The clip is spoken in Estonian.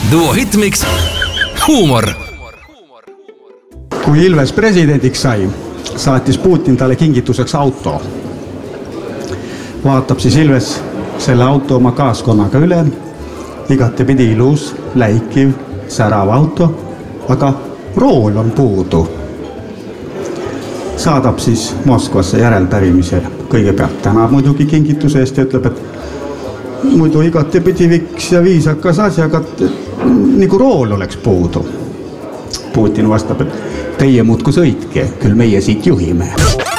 Duo Hitmix huumor. Kui Ilves presidendiks sai, saatis Putin talle kingituseks auto. Vaatab siis Ilves selle auto oma kaaskonnaga üle. Igatepidi ilus, läikiv, särav auto, aga rool on puudu. Saadab siis Moskvasse järelpärimise. Kõigepealt tänab muidugi kingituse eest ja ütleb, et muidu igatepidi viks ja viisakas asjaga, nagu rool oleks puudu. Putin vastab, et teie muudku sõitke, küll meie siit juhime.